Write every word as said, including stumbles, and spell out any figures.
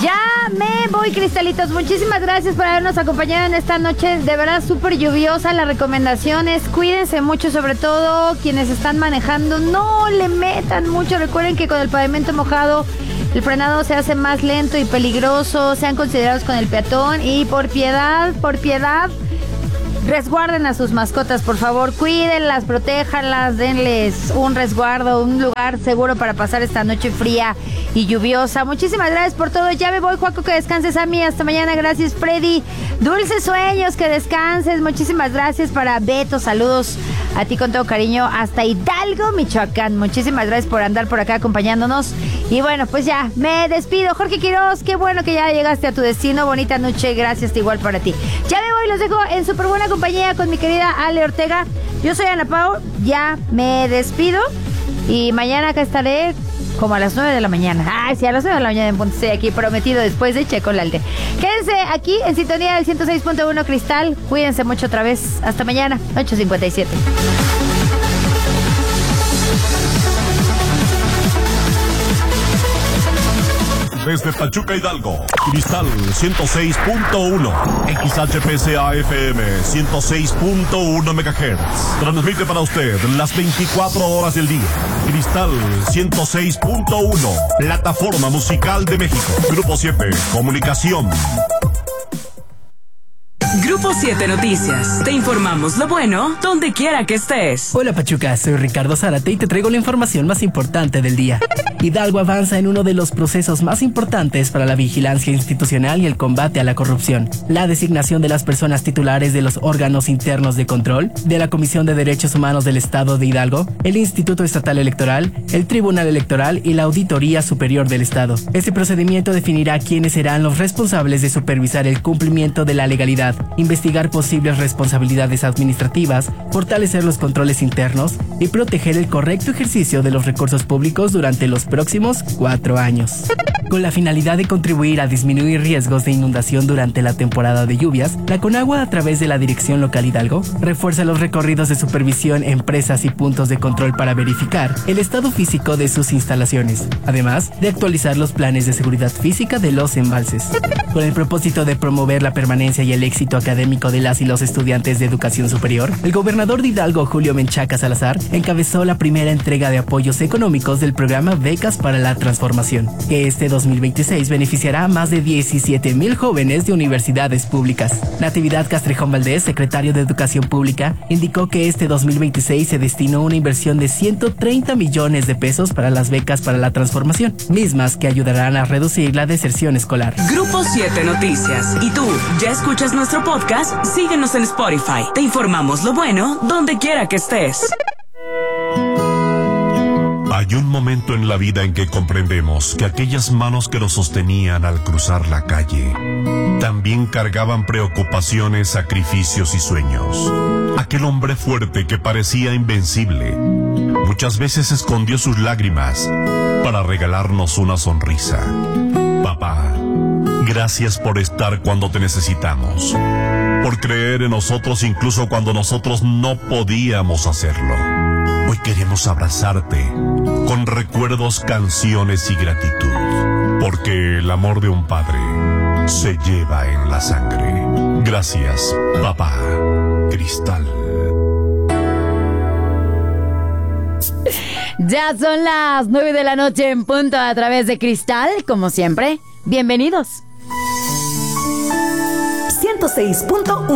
Ya me voy, cristalitos. Muchísimas gracias por habernos acompañado en esta noche. De verdad, súper lluviosa. Las recomendaciones, cuídense mucho, sobre todo quienes están manejando. No le metan mucho. Recuerden que con el pavimento mojado, el frenado se hace más lento y peligroso. Sean considerados con el peatón. Y por piedad, por piedad, resguarden a sus mascotas, por favor. Cuídenlas, protéjanlas, denles un resguardo, un lugar seguro para pasar esta noche fría y lluviosa. Muchísimas gracias por todo. Ya me voy, Juaco, que descanses. A mí, hasta mañana. Gracias, Freddy. Dulces sueños, que descanses. Muchísimas gracias para Beto. Saludos a ti con todo cariño hasta Hidalgo, Michoacán. Muchísimas gracias por andar por acá acompañándonos. Y bueno, pues ya, me despido. Jorge Quiroz, qué bueno que ya llegaste a tu destino. Bonita noche, gracias, igual para ti. Ya me voy, los dejo en súper buena compañía con mi querida Ale Ortega. Yo soy Ana Pau, ya me despido. Y mañana acá estaré como a las nueve de la mañana. Ay, sí, a las nueve de la mañana en punto estoy aquí, prometido, después de Checo Lalde. Quédense aquí en sintonía del ciento seis punto uno Cristal. Cuídense mucho otra vez. Hasta mañana, ocho cincuenta y siete. Desde Pachuca, Hidalgo, Cristal ciento seis punto uno, X H P C A F M ciento seis punto uno megahertz. Transmite para usted las veinticuatro horas del día. Cristal ciento seis punto uno, plataforma musical de México. Grupo siete, comunicación. Grupo siete Noticias. Te informamos lo bueno donde quiera que estés. Hola Pachuca, soy Ricardo Zárate y te traigo la información más importante del día. Hidalgo avanza en uno de los procesos más importantes para la vigilancia institucional y el combate a la corrupción. La designación de las personas titulares de los órganos internos de control, de la Comisión de Derechos Humanos del Estado de Hidalgo, el Instituto Estatal Electoral, el Tribunal Electoral y la Auditoría Superior del Estado. Este procedimiento definirá quiénes serán los responsables de supervisar el cumplimiento de la legalidad, investigar posibles responsabilidades administrativas, fortalecer los controles internos y proteger el correcto ejercicio de los recursos públicos durante los próximos cuatro años. Con la finalidad de contribuir a disminuir riesgos de inundación durante la temporada de lluvias, la Conagua, a través de la Dirección Local Hidalgo, refuerza los recorridos de supervisión en presas y puntos de control para verificar el estado físico de sus instalaciones, además de actualizar los planes de seguridad física de los embalses. Con el propósito de promover la permanencia y el éxito académico de las y los estudiantes de educación superior, el gobernador de Hidalgo, Julio Menchaca Salazar, encabezó la primera entrega de apoyos económicos del programa Becas para la Transformación, que este dos mil veintiséis beneficiará a más de diecisiete mil jóvenes de universidades públicas. Natividad Castrejón Valdés, secretario de Educación Pública, indicó que este dos mil veintiséis se destinó una inversión de ciento treinta millones de pesos para las becas para la transformación, mismas que ayudarán a reducir la deserción escolar. Grupo siete Noticias. ¿Y tú, ya escuchas nuestro podcast? Síguenos en Spotify. Te informamos lo bueno donde quiera que estés. Hay un momento en la vida en que comprendemos que aquellas manos que nos sostenían al cruzar la calle también cargaban preocupaciones, sacrificios y sueños. Aquel hombre fuerte que parecía invencible muchas veces escondió sus lágrimas para regalarnos una sonrisa. Papá, gracias por estar cuando te necesitamos, por creer en nosotros incluso cuando nosotros no podíamos hacerlo. Hoy queremos abrazarte con recuerdos, canciones y gratitud, porque el amor de un padre se lleva en la sangre. Gracias, papá. Cristal. Ya son las nueve de la noche en punto a través de Cristal, como siempre. Bienvenidos. ciento seis punto uno